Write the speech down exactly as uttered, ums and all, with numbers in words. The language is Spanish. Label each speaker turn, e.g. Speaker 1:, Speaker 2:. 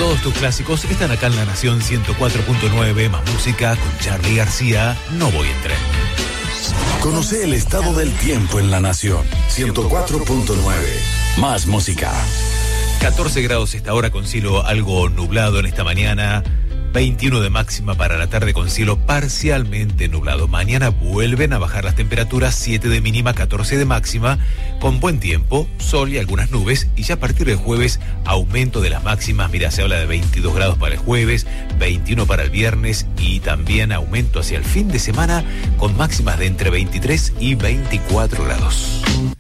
Speaker 1: Todos tus clásicos están acá en La Nación ciento cuatro punto nueve, más música con Charly García, No Voy en Tren.
Speaker 2: Conoce el estado del tiempo en La Nación ciento cuatro punto nueve, más música.
Speaker 1: catorce grados esta hora con cielo algo nublado en esta mañana. veintiuno de máxima para la tarde con cielo parcialmente nublado. Mañana vuelven a bajar las temperaturas, siete de mínima, catorce de máxima, con buen tiempo, sol y algunas nubes, y ya a partir del jueves aumento de las máximas. Mira, se habla de veintidós grados para el jueves, veintiuno para el viernes, y también aumento hacia el fin de semana con máximas de entre veintitrés y veinticuatro grados.